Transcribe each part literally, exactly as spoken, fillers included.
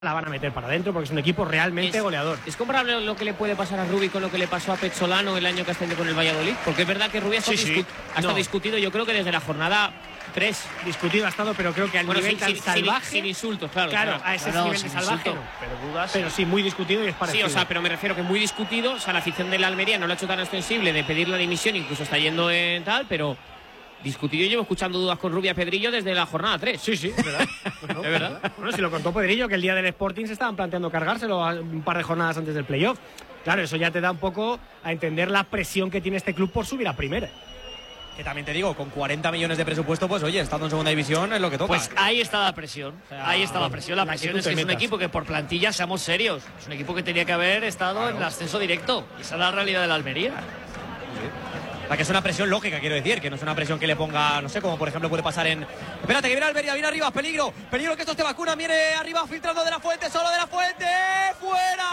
la van a meter para adentro porque es un equipo realmente es, goleador. ¿Es comparable lo que le puede pasar a Rubi con lo que le pasó a Pezzolano el año que ascendió con el Valladolid? Porque es verdad que Rubi ha estado, sí, discu sí. ha estado no. discutido, yo creo que desde la jornada tres. Discutido ha estado, pero creo que al bueno, nivel sin, tan sin, salvaje. Sin, sin insultos, claro. Claro, claro. a ese no, no, nivel de salvaje insulto, no. Pero dudas. Pero sí, muy discutido y es parecido. Sí, o sea, pero me refiero que muy discutido. O sea, la afición de la Almería no lo ha hecho tan extensible de pedir la dimisión, incluso está yendo en tal, pero discutido. Llevo escuchando dudas con Rubia Pedrillo desde la jornada tres. Sí, sí, es verdad. Bueno, ¿Es verdad? Bueno, si lo contó Pedrillo, que el día del Sporting se estaban planteando cargárselo un par de jornadas antes del playoff. Claro, eso ya te da un poco a entender la presión que tiene este club por subir a primera. Que también te digo, con cuarenta millones de presupuesto, pues oye, estando en segunda división es lo que toca. Pues ahí está la presión. O sea, ahí está la presión. La presión es que es un equipo que por plantilla, seamos serios, es un equipo que tenía que haber estado claro. en el ascenso directo. Y esa es la realidad de la Almería. Sí. La que es una presión lógica, quiero decir, que no es una presión que le ponga, no sé, como por ejemplo puede pasar en... Espérate, que viene Almería, viene arriba, peligro, peligro que esto te vacuna, viene arriba, filtrando de la Fuente, solo de la Fuente, ¡fuera!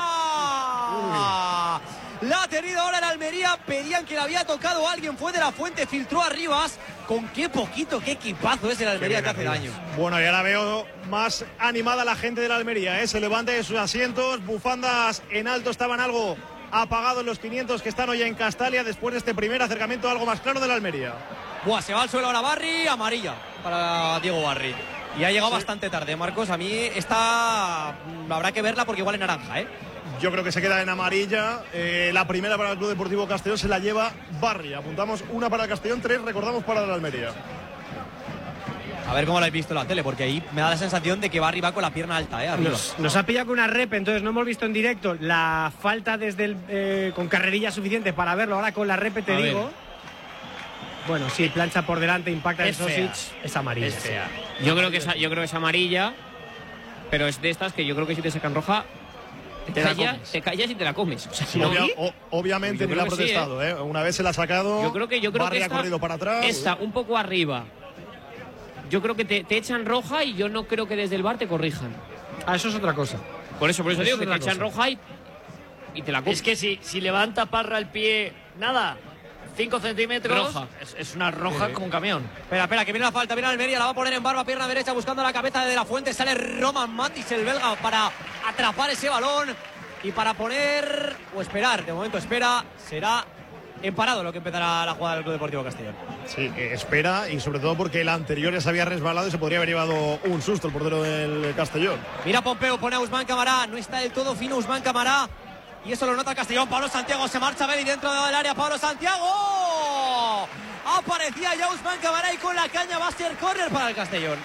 La ha tenido ahora el Almería, pedían que le había tocado a alguien, fue de la Fuente, filtró a Rivas, con qué poquito, qué equipazo es el Almería que hace daño. Bueno, y ahora veo más animada la gente de la Almería, ¿eh? Se levanta de sus asientos, bufandas en alto, estaban algo apagados los quinientos que están hoy en Castalia después de este primer acercamiento algo más claro de la Almería. Buah, se va al suelo ahora Barry, amarilla para Diego Barry. Y ha llegado sí. bastante tarde, Marcos. A mí esta habrá que verla porque igual es naranja, ¿eh? Yo creo que se queda en amarilla. Eh, la primera para el Club Deportivo Castellón se la lleva Barry. Apuntamos una para el Castellón, tres recordamos para la Almería. A ver cómo lo habéis visto en la tele, porque ahí me da la sensación de que Barry va con la pierna alta, ¿eh? Nos, nos ha pillado con una rep, entonces no hemos visto en directo la falta desde el, eh, con carrerilla suficiente para verlo. Ahora con la rep te a digo. Ver. Bueno, sí, plancha por delante, impacta en Sosic, es amarilla. Es fea. Yo creo que es, yo creo que es amarilla, pero es de estas que yo creo que si te sacan roja te, te, callas, te callas y te la comes. O sea, sí, ¿no? obvia, o, obviamente ni la ha protestado, sí, ¿eh? ¿eh? Una vez se la ha sacado, yo creo que, yo creo Barry que ha corrido para atrás. Está un poco arriba. Yo creo que te, te echan roja y yo no creo que desde el bar te corrijan. Ah, eso es otra cosa. Por eso, por eso, eso digo que te cosa. echan roja y, y te la comes. Es que si, si levanta Parra el pie, nada, cinco centímetros, roja. Es, es una roja sí. como un camión. Espera, espera, que viene la falta, viene Almería, la va a poner en barba, pierna derecha, buscando la cabeza de la Fuente, sale Roman Matis, el belga, para atrapar ese balón y para poner, o esperar, de momento espera, será emparado lo que empezará la jugada del Club Deportivo Castellón. Sí, eh, espera, y sobre todo porque el anterior ya se había resbalado y se podría haber llevado un susto el portero del Castellón. Mira Pompeu, pone a Usman Camará, no está del todo fino Usman Camará, y eso lo nota el Castellón. Pablo Santiago se marcha, Beli dentro del área, Pablo Santiago, aparecía ya Usman Camará y con la caña va a ser córner para el Castellón.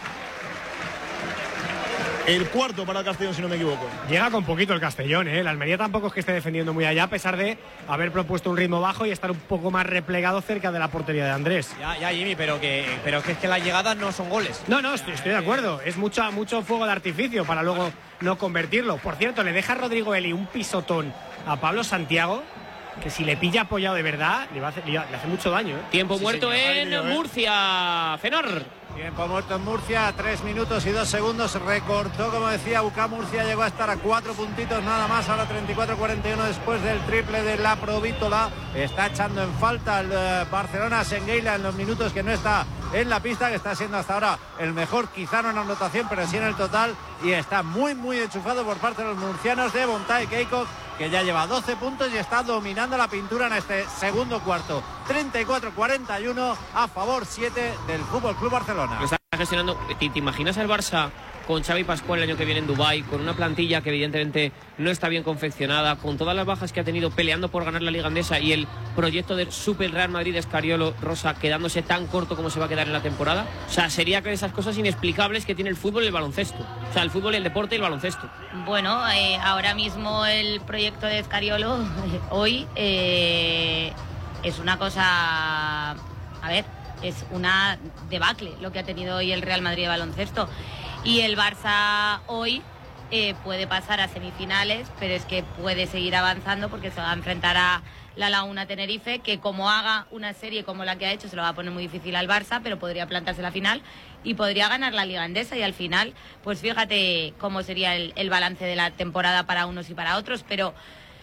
El cuarto para el Castellón, si no me equivoco. Llega con poquito el Castellón, ¿eh? La Almería tampoco es que esté defendiendo muy allá, a pesar de haber propuesto un ritmo bajo y estar un poco más replegado cerca de la portería de Andrés. Ya, ya, Jimmy, pero que, pero que es que las llegadas no son goles. No, no, estoy, estoy de acuerdo. Es mucho, mucho fuego de artificio para luego no convertirlo. Por cierto, le deja a Rodrigo Eli un pisotón a Pablo Santiago, que si le pilla apoyado de verdad, le, va a hacer, le hace mucho daño, ¿eh? Tiempo sí, muerto señor. en Ay, Murcia, Fenor. Tiempo muerto en Murcia, tres minutos y dos segundos, recortó, como decía, U C A Murcia, llegó a estar a cuatro puntitos nada más, ahora treinta y cuatro cuarenta y uno después del triple de la Provítola. Está echando en falta el uh, Barcelona Sengueila en los minutos que no está en la pista, que está siendo hasta ahora el mejor, quizá no en anotación, pero sí en el total, y está muy muy enchufado por parte de los murcianos de Bontay Keiko, que ya lleva doce puntos y está dominando la pintura en este segundo cuarto. treinta y cuatro cuarenta y uno a favor siete del Fútbol Club Barcelona. Lo está gestionando. ¿Te, te imaginas al Barça con Xavi Pascual el año que viene en Dubái, con una plantilla que evidentemente no está bien confeccionada, con todas las bajas que ha tenido peleando por ganar la Liga Andesa y el proyecto de Super Real Madrid Escariolo Rosa quedándose tan corto como se va a quedar en la temporada? O sea, sería que esas cosas inexplicables que tiene el fútbol y el baloncesto. O sea, el fútbol, el deporte y el baloncesto. Bueno, eh, ahora mismo el proyecto de Escariolo hoy eh, es una cosa... A ver, es una debacle lo que ha tenido hoy el Real Madrid de baloncesto. Y el Barça hoy eh, puede pasar a semifinales, pero es que puede seguir avanzando porque se va a enfrentar a la Laguna Tenerife, que como haga una serie como la que ha hecho se lo va a poner muy difícil al Barça, pero podría plantarse la final y podría ganar la Liga Andesa, y al final, pues fíjate cómo sería el, el balance de la temporada para unos y para otros, pero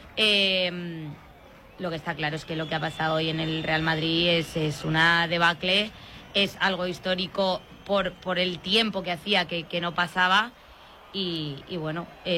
eh, lo que está claro es que lo que ha pasado hoy en el Real Madrid es, es una debacle, es algo histórico por, por el tiempo que hacía que, que no pasaba, y, y bueno.